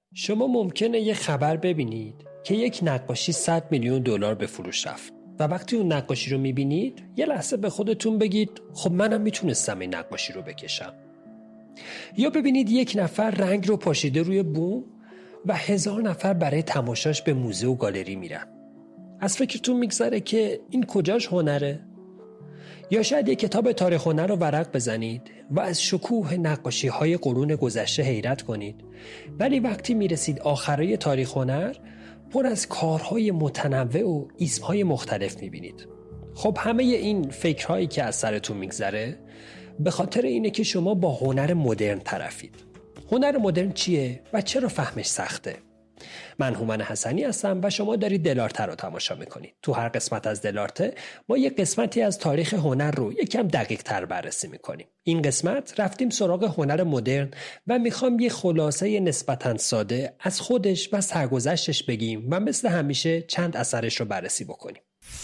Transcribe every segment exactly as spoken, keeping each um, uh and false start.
شما ممکنه یه خبر ببینید که یک نقاشی صد میلیون دلار به فروش رفت و وقتی اون نقاشی رو میبینید یه لحظه به خودتون بگید خب منم میتونستم این نقاشی رو بکشم. یا ببینید یک نفر رنگ رو پاشیده روی بوم و هزار نفر برای تماشاش به موزه و گالری میرن. از فکرتون میگذره که این کجاش هنره؟ یا شاید یک کتاب تاریخ هنر رو ورق بزنید و از شکوه نقاشی های قرون گذشته حیرت کنید، ولی وقتی میرسید آخرای تاریخ هنر پر از کارهای متنوع و اسمهای مختلف میبینید. خب همه این فکرهایی که از سرتون میگذره به خاطر اینه که شما با هنر مدرن طرفید. هنر مدرن چیه و چرا فهمش سخته؟ من هومن حسنی هستم و شما دارید دلارته رو تماشا میکنید. تو هر قسمت از دلارته ما یک قسمتی از تاریخ هنر رو یکم دقیق تر بررسی میکنیم. این قسمت رفتیم سراغ هنر مدرن و میخوام یه خلاصه نسبتاً ساده از خودش و سرگذشتش بگیم و مثل همیشه چند اثرش رو بررسی بکنیم.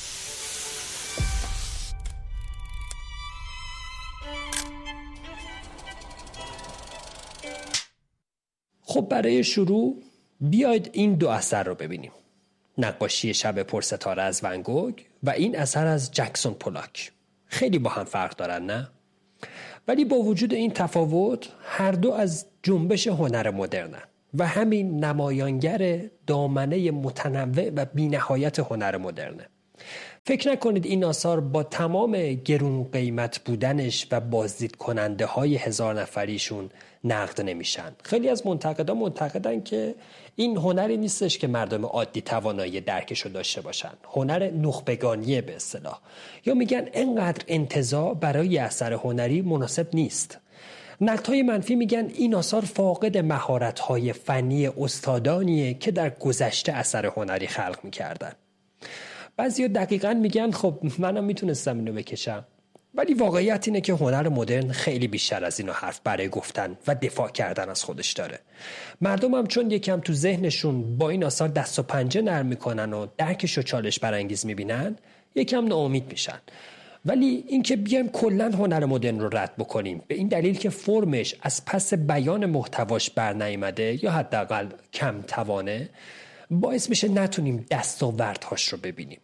خب برای شروع بیاید این دو اثر رو ببینیم. نقاشی شب پرستاره از ون گوگ و این اثر از جکسون پولاک. خیلی با هم فرق دارن نه؟ ولی با وجود این تفاوت هر دو از جنبش هنر مدرنن و همین نمایانگر دامنه متنوع و بی‌نهایت هنر مدرنه. فکر نکنید این آثار با تمام گرون قیمت بودنش و بازدید کننده های هزار نفریشون نقد نمیشن. خیلی از منتقدان معتقدن که این هنری نیستش که مردم عادی توانایی درکشو داشته باشن، هنر نخبگانیه به اصطلاح، یا میگن انقدر انتزاع برای اثر هنری مناسب نیست. نقدهای منفی میگن این آثار فاقد مهارت‌های فنی استادانیه که در گذشته اثر هنری خلق میکردن. بعضیا دقیقاً میگن خب منم میتونستم اینو بکشم، ولی واقعیت اینه که هنر مدرن خیلی بیشتر از اینو حرف برای گفتن و دفاع کردن از خودش داره. مردم هم چون یکم تو ذهنشون با این آثار دست و پنجه نرم میکنن و درکش و چالش برانگیز میبینن، یکم ناامید میشن. ولی اینکه بیایم کلاً هنر مدرن رو رد بکنیم به این دلیل که فرمش از پس بیان محتواش برنیامده یا حداقل کم توانه، باعث میشه نتونیم دستاوردهاش رو ببینیم.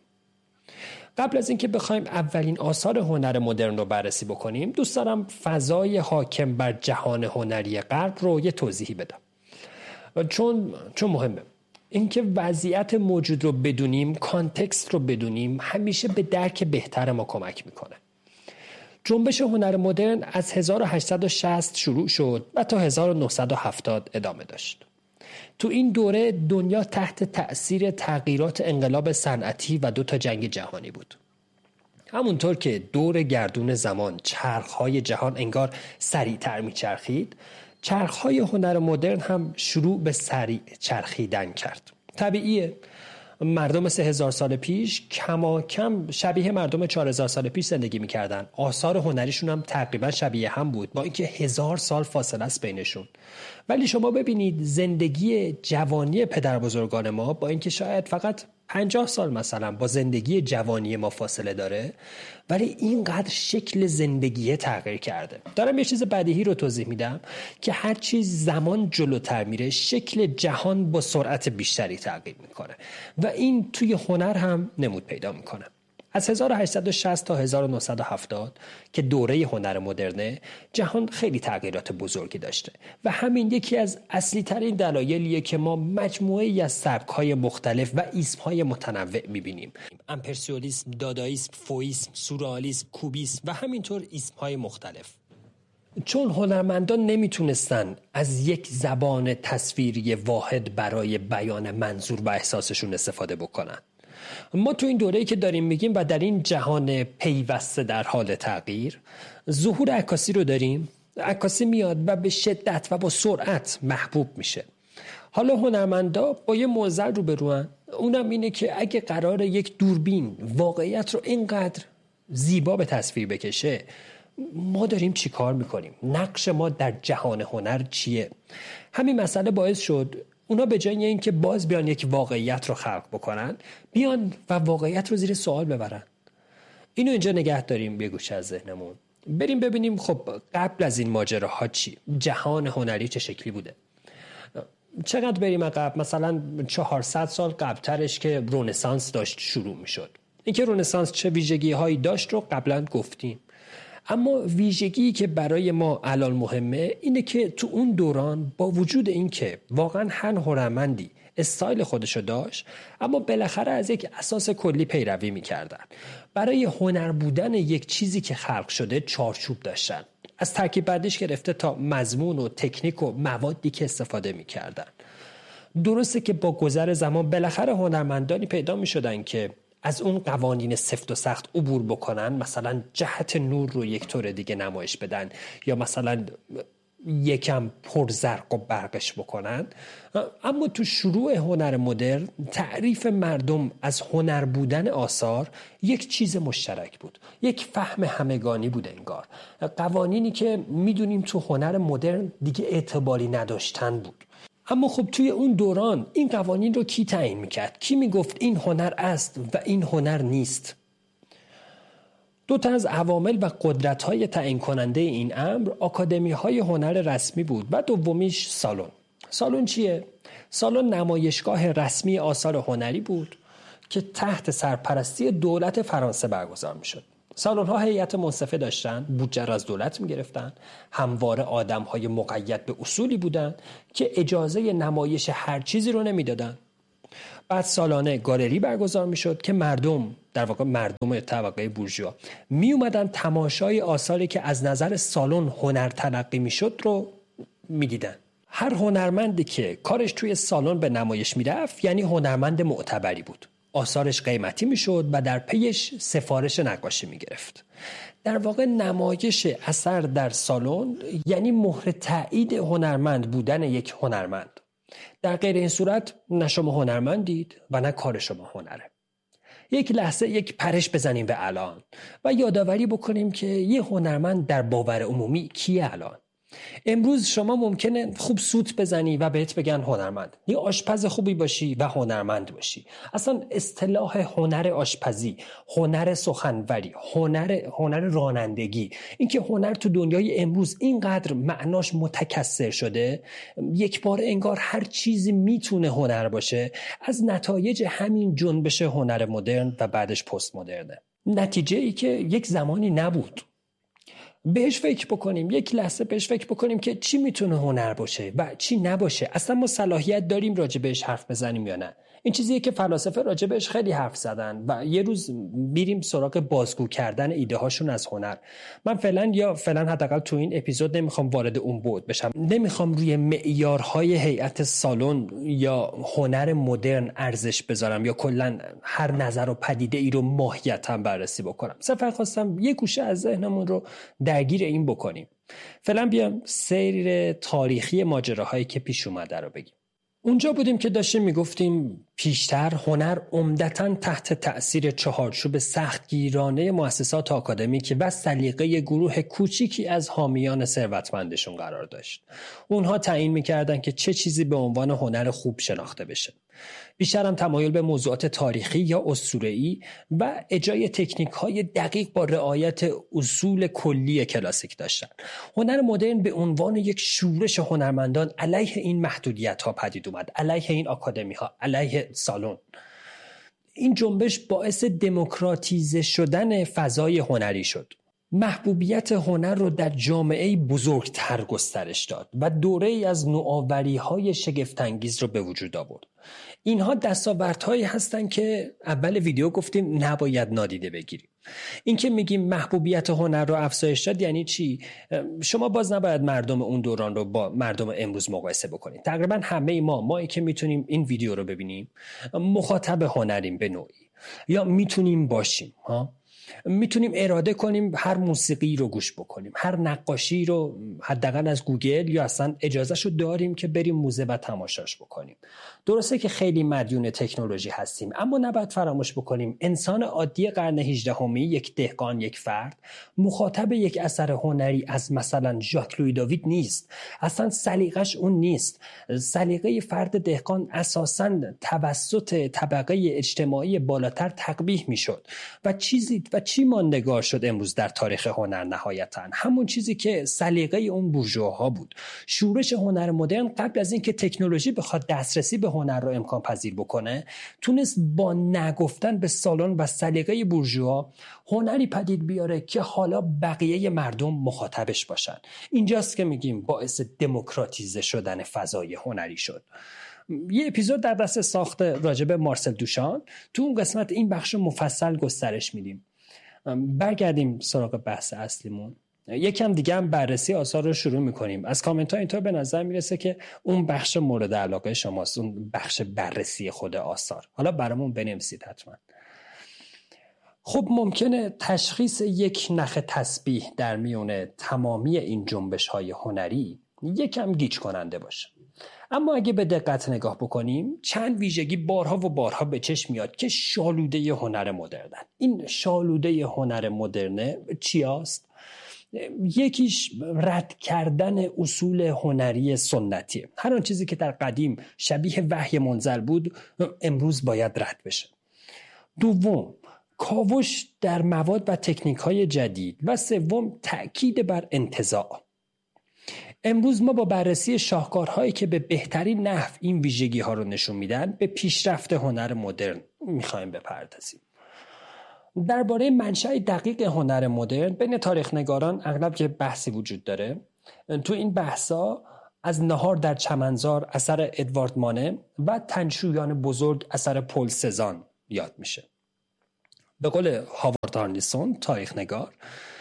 قبل از اینکه بخوایم اولین آثار هنر مدرن رو بررسی بکنیم، دوست دارم فضای حاکم بر جهان هنری غرب رو یه توضیحی بدم. چون چون مهمه. اینکه وضعیت موجود رو بدونیم، کانتکست رو بدونیم، همیشه به درک بهتر ما کمک میکنه. جنبش هنر مدرن از هزار و هشتصد و شصت شروع شد و تا هزار و نهصد و هفتاد ادامه داشت. تو این دوره دنیا تحت تأثیر تغییرات انقلاب صنعتی و دو تا جنگ جهانی بود. همونطور که دور گردون زمان چرخهای جهان انگار سریعتر میچرخید، چرخهای هنر مدرن هم شروع به سریع چرخیدن کرد. طبیعیه، مردم سه هزار سال پیش کما کم شبیه مردم چهار هزار سال پیش زندگی میکردن. آثار هنریشون هم تقریبا شبیه هم بود، با اینکه هزار سال فاصله است بینشون. ولی شما ببینید زندگی جوانی پدر بزرگان ما با اینکه شاید فقط پنجاه سال مثلا با زندگی جوانی ما فاصله داره، ولی اینقدر شکل زندگی تغییر کرده. دارم یه چیز بدیهی رو توضیح میدم که هر چیز زمان جلوتر میره شکل جهان با سرعت بیشتری تغییر میکنه و این توی هنر هم نمود پیدا میکنه. از هزار و هشتصد و شصت تا هزار و نهصد و هفتاد که دوره هنر مدرنه، جهان خیلی تغییرات بزرگی داشته و همین یکی از اصلی ترین دلایلیه که ما مجموعه‌ای از سبک‌های مختلف و ایسم‌های متنوع می‌بینیم. امپرسیونیسم، داداییسم، فوئیسم، سورئالیسم، کوبیسم و همینطور ایسم‌های مختلف. چون هنرمندان نمیتونستن از یک زبان تصویری واحد برای بیان منظور و احساسشون استفاده بکنن. ما تو این دوره‌ای که داریم میگیم و در این جهان پیوسته در حال تغییر، ظهور عکاسی رو داریم. عکاسی میاد و به شدت و با سرعت محبوب میشه. حالا هنرمندا با یه معضل روبروان، اونم اینه که اگه قراره یک دوربین واقعیت رو اینقدر زیبا به تصویر بکشه، ما داریم چی کار میکنیم؟ نقش ما در جهان هنر چیه؟ همین مسئله باعث شد اونا به جای اینکه باز بیان یک واقعیت رو خلق بکنن، بیان و واقعیت رو زیر سوال ببرن. اینو اینجا نگه داریم یه گوشه از ذهنمون. بریم ببینیم خب قبل از این ماجراها چی؟ جهان هنری چه شکلی بوده؟ چقدر بریم عقب، مثلا چهارصد سال قبلترش که رنسانس داشت شروع میشد. اینکه رنسانس چه ویژگی هایی داشت رو قبلا گفتیم، اما ویژگی که برای ما الان مهمه اینه که تو اون دوران با وجود اینکه واقعا هر هنرمندی استایل خودشو داشت، اما بالاخره از یک اساس کلی پیروی میکردن. برای هنر بودن یک چیزی که خلق شده چارچوب داشتن، از ترکیب بندیش گرفته تا مضمون و تکنیک و موادی که استفاده میکردن. درسته که با گذر زمان بالاخره هنرمندانی پیدا میشدن که از اون قوانین سفت و سخت عبور بکنن، مثلا جهت نور رو یک طور دیگه نمایش بدن یا مثلا یکم پرزرق و برقش بکنن. اما تو شروع هنر مدرن تعریف مردم از هنر بودن آثار یک چیز مشترک بود، یک فهم همگانی بود انگار. قوانینی که میدونیم تو هنر مدرن دیگه اعتباری نداشتن بود. اما خب توی اون دوران این قوانین رو کی تعیین میکرد؟ کی میگفت این هنر است و این هنر نیست؟ دو تا از عوامل و قدرت‌های تعیین کننده این امر آکادمی‌های هنر رسمی بود و دومیش سالن. سالن چیه؟ سالن نمایشگاه رسمی آثار هنری بود که تحت سرپرستی دولت فرانسه برگزار میشد. سالن‌ها هیئت منصفه داشتن، بودجه را از دولت می‌گرفتن، همواره آدم‌های مقید به اصولی بودن که اجازه نمایش هر چیزی رو نمیدادن. بعد سالانه گالری برگزار میشد که مردم، در واقع مردم طبقه بورژوا، می اومدن تماشای آثاری که از نظر سالن هنر تلقی میشد رو میدیدن. هر هنرمندی که کارش توی سالن به نمایش میرفت یعنی هنرمند معتبری بود. آثارش قیمتی میشد و در پیش سفارش نقاشی میگرفت. در واقع نمایش اثر در سالن یعنی مهر تایید هنرمند بودن یک هنرمند. در غیر این صورت نه شما هنرمندید و نه کار شما هنره. یک لحظه یک پرش بزنیم به الان و یادآوری بکنیم که یه هنرمند در باور عمومی کیه الان. امروز شما ممکنه خوب سوت بزنی و بهت بگن هنرمند، یه آشپز خوبی باشی و هنرمند باشی. اصلا اصطلاح هنر آشپزی، هنر سخنوری، هنر هنر رانندگی، اینکه هنر تو دنیای امروز اینقدر معناش متکثر شده، یک بار انگار هر چیزی میتونه هنر باشه، از نتایج همین جنبش هنر مدرن و بعدش پست مدرنه. نتیجه ای که یک زمانی نبود. بهش فکر بکنیم، یک لحظه بهش فکر بکنیم که چی میتونه هنر باشه و چی نباشه. اصلا ما صلاحیت داریم راجع بهش حرف بزنیم یا نه؟ این چیزیه که فلاسفه راجع بهش خیلی حرف زدن و یه روز میریم سراغ بازگو کردن ایده هاشون از هنر. من فعلا یا فعلا حداقل تو این اپیزود نمیخوام وارد اون بود بشم. نمیخوام روی معیارهای هیئت سالن یا هنر مدرن ارزش بذارم یا کلا هر نظر و پدیده ای رو ماهیتاً بررسی بکنم. صرفا خواستم یه گوشه از ذهنمون رو درگیر این بکنیم. فعلا بیام سیر تاریخی ماجراهایی که پیش اومده رو بگیم. اونجا بودیم که داشتیم میگفتیم پیشتر هنر عمدتاً تحت تأثیر چهارچوب سختگیرانه مؤسسات آکادمیک و سلیقه گروه کوچیکی از حامیان ثروتمندشون قرار داشت. اونها تعیین میکردن که چه چیزی به عنوان هنر خوب شناخته بشه. بیشتر هم تمایل به موضوعات تاریخی یا اسطوره‌ای و اجرای تکنیک‌های دقیق با رعایت اصول کلی کلاسیک داشتن. هنر مدرن به عنوان یک شورش هنرمندان علیه این محدودیت‌ها پدید اومد، علیه این آکادمی‌ها، علیه سالن. این جنبش باعث دموکراتیزه شدن فضای هنری شد. محبوبیت هنر رو در جامعه بزرگتر گسترش داد و دوره‌ای از نوآوری‌های شگفت‌انگیز رو به وجود آورد. اینها دستاوردهایی هستن که اول ویدیو گفتیم نباید نادیده بگیریم. این که میگیم محبوبیت هنر رو افزایش داد یعنی چی؟ شما باز نباید مردم اون دوران رو با مردم امروز مقایسه بکنید. تقریبا همه ما مایی که میتونیم این ویدیو رو ببینیم مخاطب هنریم به نوعی یا میتونیم باشیم ها. میتونیم اراده کنیم هر موسیقی رو گوش بکنیم، هر نقاشی رو حداقل از گوگل، یا اصلا اجازهشو داریم که بریم موزه و تماشاش بکنیم. درسته که خیلی مدیون تکنولوژی هستیم، اما نباید فراموش بکنیم انسان عادی قرن هجدهمی، یک دهقان، یک فرد، مخاطب یک اثر هنری از مثلا ژاک لویی داوید نیست. اصلا سلیقش اون نیست. سلیقه فرد دهقان اساساً توسط طبقه اجتماعی بالاتر تقبیح میشد و چیزی و و چی ماندگار شد امروز در تاریخ هنر نهایتاً؟ همون چیزی که سلیقه اون بورژواها بود. شورش هنر مدرن قبل از اینکه تکنولوژی بخواد دسترسی به هنر رو امکان پذیر بکنه، تونست با نگفتن به سالن و سلیقه بورژوا هنری پدید بیاره که حالا بقیه مردم مخاطبش باشن. اینجاست که میگیم باعث دموکراتیزه شدن فضای هنری شد. یه اپیزود در دست ساخته راجب مارسل دوشان، تو اون قسمت این بخش مفصل گسترش میدیم. برگردیم سراغ بحث اصلیمون. یکم دیگه هم بررسی آثار رو شروع میکنیم. از کامنت ها اینطور به نظر میرسه که اون بخش مورد علاقه شماست، اون بخش بررسی خود آثار. حالا برامون بنویسید حتما. خب ممکنه تشخیص یک نخ تسبیح در میون تمامی این جنبش های هنری یکم گیج کننده باشه، اما اگه به دقت نگاه بکنیم چند ویژگی بارها و بارها به چشم میاد که شالوده هنر مدرنن. این شالوده هنر مدرنه چی است؟ یکیش رد کردن اصول هنری سنتیه. هر آن چیزی که در قدیم شبیه وحی منزل بود امروز باید رد بشه. دوم، کاوش در مواد و تکنیک‌های جدید. و سوم، تأکید بر انتزاع. امروز ما با بررسی شاهکارهایی که به بهترین نحو این ویژگی ها رو نشون میدن به پیشرفت هنر مدرن میخوایم بپردازیم. درباره منشأ دقیق هنر مدرن بین تاریخ نگاران اغلب که بحثی وجود داره. تو این بحثا از نهار در چمنزار اثر ادوارد مانه و تنشویان بزرگ اثر پل سزان یاد میشه. به قول هاوارد هارنیسون تاریخ نگار،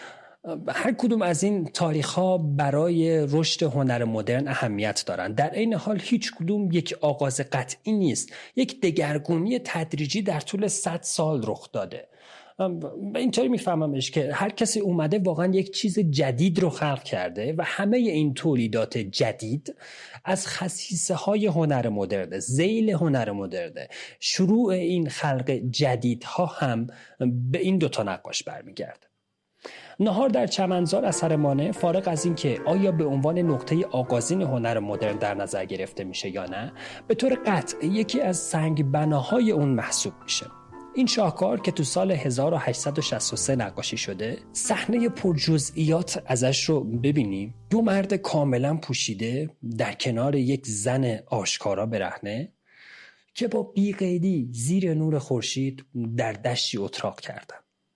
هر کدوم از این تاریخ‌ها برای رشد هنر مدرن اهمیت دارند. در این حال هیچ کدوم یک آغاز قطعی نیست. یک دگرگونی تدریجی در طول صد سال رخ داده. اینطوری میفهممش که هر کسی اومده واقعا یک چیز جدید رو خلق کرده و همه این تولیدات جدید از خصیصه های هنر مدرن، ذیل هنر مدرن. شروع این خلق جدیدها هم به این دوتا نقاش برمیگرده. نهار در چمنزار اثر مانه فارغ از این که آیا به عنوان نقطه آغازین هنر مدرن در نظر گرفته میشه یا نه، به طور قطع یکی از سنگ بناهای اون محسوب میشه. این شاهکار که تو سال هزار و هشتصد و شصت و سه نقاشی شده، صحنه پرجزئیات ازش رو ببینیم. دو مرد کاملا پوشیده در کنار یک زن آشکارا برهنه که با بیقیدی زیر نور خورشید در دشتی اتراق کردن.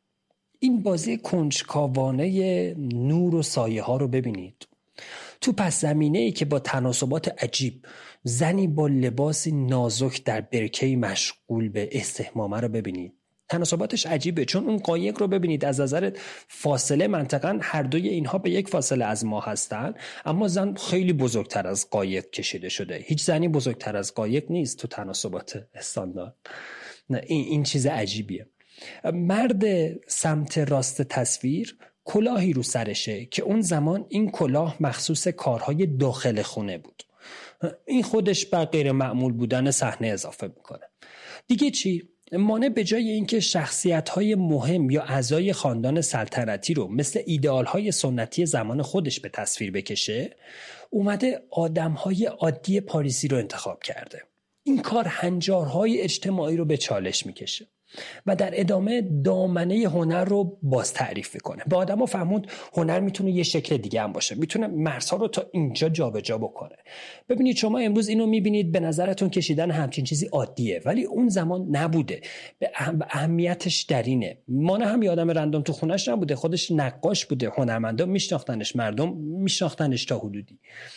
این بازی کنجکاوانه نور و سایه ها رو ببینید. تو پس زمینه‌ای که با تناسبات عجیب زنی با لباسی نازک در برکه‌ای مشغول به استحمامه رو ببینید. تناسباتش عجیبه چون اون قایق رو ببینید از نظر فاصله منطقاً هر دوی اینها به یک فاصله از ما هستن، اما زن خیلی بزرگتر از قایق کشیده شده. هیچ زنی بزرگتر از قایق نیست تو تناسبات استاندارد. نه این این چیز عجیبیه. مرد سمت راست تصویر کلاهی رو سرشه که اون زمان این کلاه مخصوص کارهای داخل خونه بود. این خودش بر غیر معمول بودن صحنه اضافه میکنه. دیگه چی؟ مانه به جای اینکه شخصیت‌های مهم یا اعضای خاندان سلطنتی رو مثل ایدئال‌های سنتی زمان خودش به تصویر بکشه، اومده آدم‌های عادی پاریسی رو انتخاب کرده. این کار هنجارهای اجتماعی رو به چالش میکشه و در ادامه دامنه هنر رو باز تعریف میکنه. به آدم‌ها فهموند هنر میتونه یه شکل دیگه هم باشه، میتونه مرزها رو تا اینجا جابجا بکنه. ببینید شما امروز اینو میبینید به نظرتون کشیدن همچین چیزی عادیه، ولی اون زمان نبوده. به اهمیتش در اینه. مانه هم یادم رندوم تو خونش نبوده، خودش نقاش بوده، هنرمندا میشناختنش، مردم میشناختنش تا حدودی.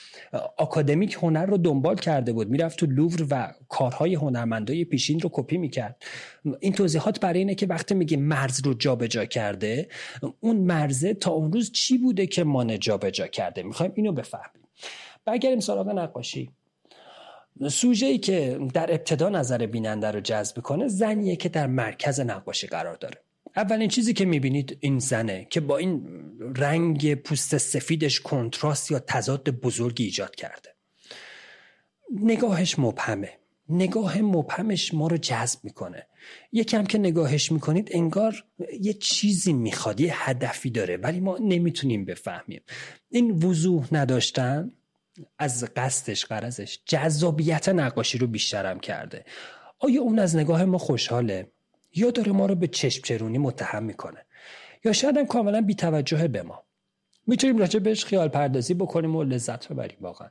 آکادمیک هنر رو دنبال کرده بود، میرفت تو لوور و کارهای هنرمندای پیشین رو کپی میکرد. این توضیحات برای اینه که وقتی میگه مرز رو جابجا کرده، اون مرزه تا اون روز چی بوده که مانه جابجا کرده، میخوایم اینو بفهمیم. برگردیم سراغ نقاشی. سوژه‌ای که در ابتدا نظر بیننده رو جذب کنه زنیه که در مرکز نقاشی قرار داره. اولین چیزی که میبینید این زنه که با این رنگ پوست سفیدش کنتراست یا تضاد بزرگی ایجاد کرده. نگاهش مبهمه. نگاه مبهمش ما رو جذب میکنه. یکم که نگاهش میکنید انگار یه چیزی میخواد، یه هدفی داره، ولی ما نمیتونیم بفهمیم. این وضوح نداشتن از قصدش، غرضش جذابیت نقاشی رو بیشترم کرده. آیا اون از نگاه ما خوشحاله؟ یا داره ما رو به چشم چرونی متهم میکنه؟ یا شاید هم کاملا بی‌توجه به ما. میتونیم راجع بهش خیال پردازی بکنیم و لذت ببریم. واقعا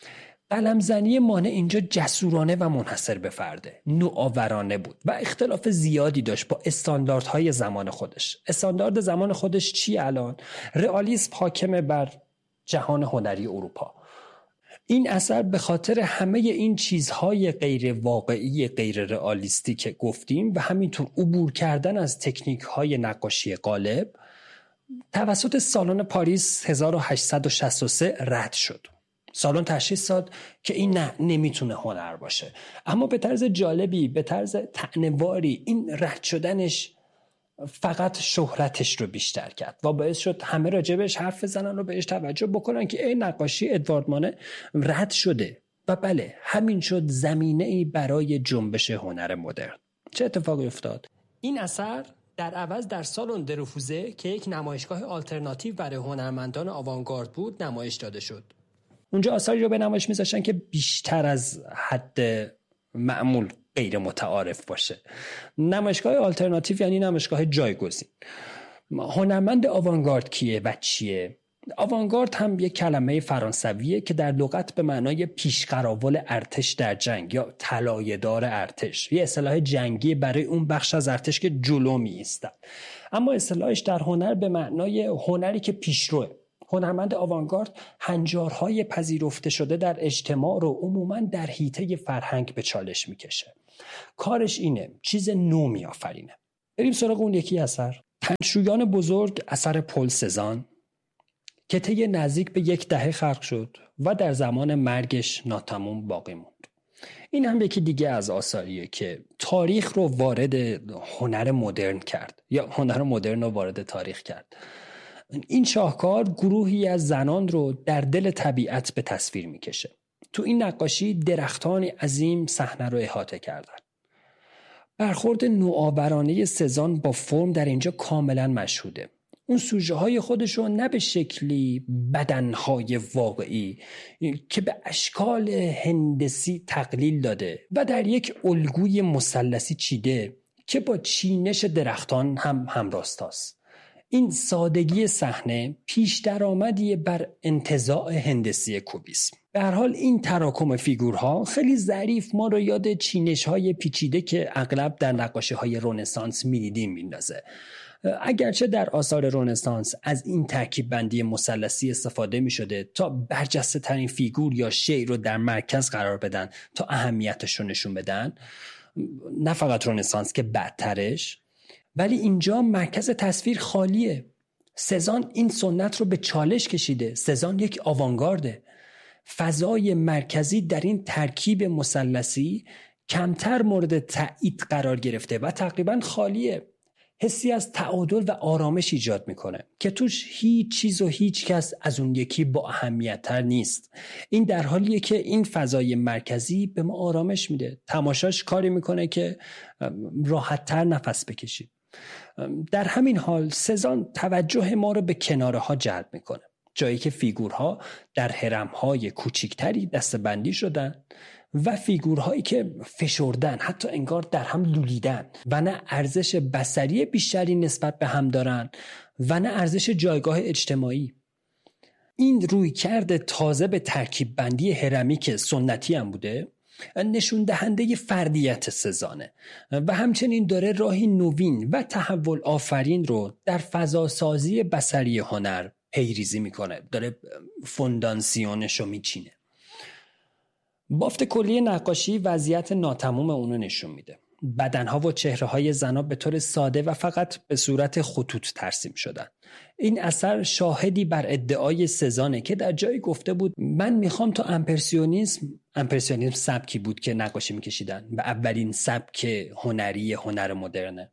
قلمزنی مانع اینجا جسورانه و منحصر به فرده، نوآورانه بود و اختلاف زیادی داشت با استانداردهای زمان خودش. استاندارد زمان خودش چی الان؟ رئالیسم حاکم بر جهان هنری اروپا. این اثر به خاطر همه این چیزهای غیر واقعی، غیر رئالیستی که گفتیم و همینطور عبور کردن از تکنیک‌های نقاشی قالب توسط سالن پاریس هزار و هشتصد و شصت و سه رد شد. سالن تشخیص داد که این نه نمیتونه هنر باشه، اما به طرز جالبی، به طرز طعنه‌واری این رد شدنش فقط شهرتش رو بیشتر کرد و باعث شد همه راجبش حرف بزنن و بهش توجه بکنن که این نقاشی ادوارد مانه رد شده. و بله، همین شد زمینه‌ای برای جنبش هنر مدرن. چه اتفاقی افتاد؟ این اثر در عوض در سالن دروفوزه که یک نمایشگاه آلترناتیو برای هنرمندان آوانگارد بود نمایش داده شد. اونجا آثاری رو به نمایش میذاشتن که بیشتر از حد معمول غیر متعارف باشه. نمایشگاه آلترناتیو یعنی نمایشگاه جایگزین. هنرمند آوانگارد کیه و چیه؟ آوانگارد هم یک کلمه فرانسویه که در لغت به معنای پیشقراول ارتش در جنگ یا طلایه‌دار ارتش، یه اصطلاح جنگی برای اون بخش از ارتش که جلو می ایستن. اما اصطلاحش در هنر به معنای هنری که پیشروه. هنرمند آوانگارد هنجارهای پذیرفته شده در اجتماع رو عموماً در حیطه فرهنگ به چالش میکشه. کارش اینه، چیز نو میآفرینه. بریم سراغ اون یکی اثر. تنشویان بزرگ، اثر پل سزان که طی نزدیک به یک دهه خلق شد و در زمان مرگش ناتمام باقی موند. این هم یکی دیگه از آثاریه که تاریخ رو وارد هنر مدرن کرد یا هنر مدرن رو وارد تاریخ کرد. این شاهکار گروهی از زنان رو در دل طبیعت به تصویر میکشه. تو این نقاشی درختان عظیم صحنه رو احاطه کردن. برخورد نوآورانه سزان با فرم در اینجا کاملا مشهوده. اون سوژه های خودش رو نه به شکلی بدنهای واقعی که به اشکال هندسی تقلیل داده و در یک الگوی مثلثی چیده که با چینش درختان هم همراستاست. این سادگی صحنه پیش درآمدی بر انتزاع هندسی کوبیسم. به هر حال این تراکم فیگورها خیلی ظریف ما رو یاد چینش‌های پیچیده که اغلب در نقاشی‌های رنسانس می‌دیدیم میندازه. اگرچه در آثار رنسانس از این ترکیب بندی مثلثی استفاده می‌شده تا برجسته ترین فیگور یا شی رو در مرکز قرار بدن تا اهمیتش رو نشون بدن، نه فقط رنسانس که بدترش، ولی اینجا مرکز تصویر خالیه. سزان این سنت رو به چالش کشیده. سزان یک آوانگارده. فضای مرکزی در این ترکیب مثلثی کمتر مورد تایید قرار گرفته و تقریبا خالیه. حسی از تعادل و آرامش ایجاد میکنه که توش هیچ چیز و هیچ کس از اون یکی با اهمیت تر نیست. این در حالیه که این فضای مرکزی به ما آرامش میده. تماشاش کاری میکنه که راحت تر نفس بکشید. در همین حال سزان توجه ما رو به کناره ها جلب میکنه، جایی که فیگورها در هرم‌های کوچکتری دسته‌بندی شدن و فیگورهایی که فشردن، حتی انگار در هم لولیدن و نه ارزش بصری بیشتری نسبت به هم دارن و نه ارزش جایگاه اجتماعی. این رویکرد تازه به ترکیب بندی هرمی که سنتی هم بوده نشون دهنده فردیت سزانه و همچنین داره راهی نوین و تحول آفرین رو در فضاسازی بصری هنر پیریزی میکنه، داره فونداسیونش رو میچینه. بافت کلی نقاشی وضعیت ناتمام اونو نشون میده. بدنها و چهره‌های زنها به طور ساده و فقط به صورت خطوط ترسیم شدن. این اثر شاهدی بر ادعای سزانه که در جایی گفته بود من میخوام تا امپرسیونیسم، امپرسیونیسم سبکی بود که نقاشی میکشیدن و اولین سبک هنری هنر مدرنه.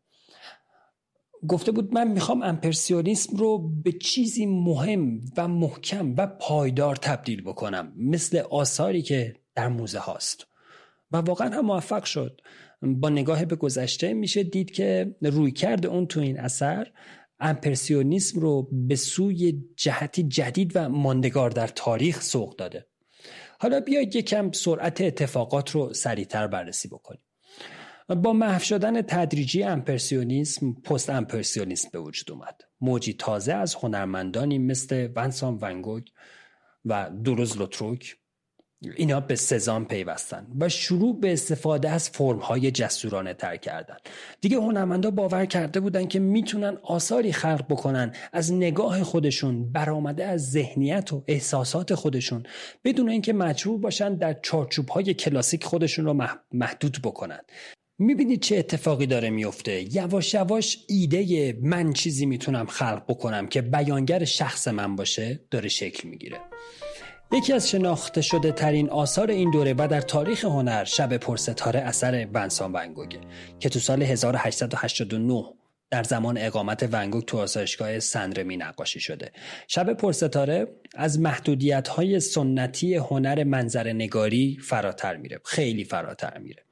گفته بود من میخوام امپرسیونیسم رو به چیزی مهم و محکم و پایدار تبدیل بکنم، مثل آثاری که در موزه هاست. و واقعا هم موفق شد. با نگاه به گذشته میشه دید که رویکرد اون تو این اثر امپرسیونیسم رو به سوی جهتی جدید و ماندگار در تاریخ سوق داده. حالا بیایید یکم سرعت اتفاقات رو سریعتر بررسی بکنیم. با محو شدن تدریجی امپرسیونیسم، پست امپرسیونیسم به وجود اومد. موجی تازه از هنرمندانی مثل ونسان ونگوگ و دوروز لوتروک، اینا به سزان پیوستن و شروع به استفاده از فرم‌های جسورانه تر کردن. دیگه هنرمندا باور کرده بودن که میتونن آثاری خلق بکنن از نگاه خودشون، برآمده از ذهنیت و احساسات خودشون، بدون اینکه مجبور باشن در چارچوب‌های کلاسیک خودشون رو محدود بکنن. میبینید چه اتفاقی داره میفته. یواش یواش ایده من چیزی میتونم خلق بکنم که بیانگر شخص من باشه داره شکل میگیره. یکی از شناخته شده ترین آثار این دوره و در تاریخ هنر شب پرستاره اثر ونسان ونگوگه که تو سال هزار و هشتصد و هشتاد و نه در زمان اقامت ونگوگ تو آسایشگاه سنرمی نقاشی شده. شب پرستاره از محدودیت‌های سنتی هنر منظره‌نگاری فراتر میره، خیلی فراتر میره.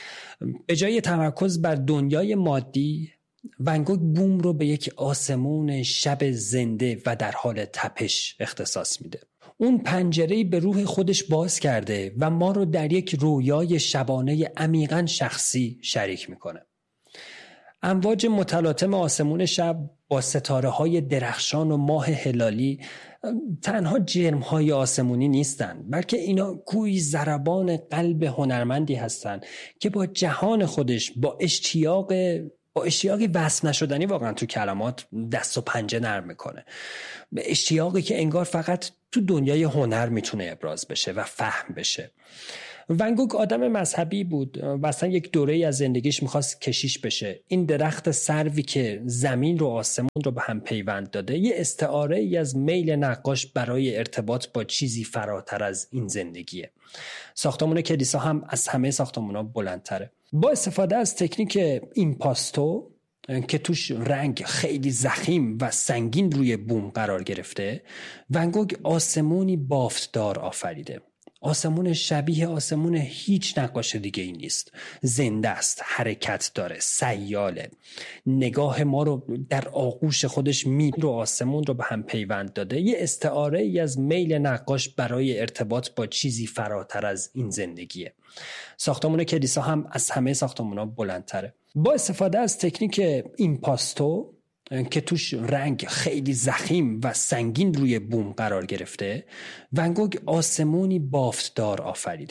به جای تمرکز بر دنیای مادی، ونگوگ بوم رو به یک آسمون شب زنده و در حال تپش اختصاص میده. اون پنجره‌ای به روح خودش باز کرده و ما رو در یک رویای شبانه عمیقاً شخصی شریک میکنه. امواج متلاطم آسمون شب با ستاره‌های درخشان و ماه هلالی تنها جرم‌های آسمونی نیستن، بلکه اینا گویی ضربان قلب هنرمندی هستن که با جهان خودش با اشتیاق با اشتیاقی وصف نشدنی واقعا تو کلمات دست و پنجه نرم میکنه، به اشتیاقی که انگار فقط تو دنیای هنر میتونه ابراز بشه و فهم بشه. ونگوگ آدم مذهبی بود و اصلا یک دوره‌ای از زندگیش میخواست کشیش بشه. این درخت سروی که زمین رو آسمون رو به هم پیوند داده یه استعاره ای از میل نقاش برای ارتباط با چیزی فراتر از این زندگیه. ساختمان کلیسا هم از همه ساختمان‌ها بلندتره. با استفاده از تکنیک ایمپاستو که توش رنگ خیلی ضخیم و سنگین روی بوم قرار گرفته، ونگوگ آسمونی بافتدار آفریده. آسمون شبیه آسمون هیچ نقاش دیگه ای نیست. زنده است، حرکت داره، سیاله. نگاه ما رو در آغوش خودش می رو آسمون رو به هم پیوند داده. یه استعاره ای از میل نقاش برای ارتباط با چیزی فراتر از این زندگیه. ساختمان کلیسا هم از همه ساختمان‌ها بلندتره. با استفاده از تکنیک ایمپاستو که توش رنگ خیلی ضخیم و سنگین روی بوم قرار گرفته، ونگوگ آسمونی بافتدار آفریده.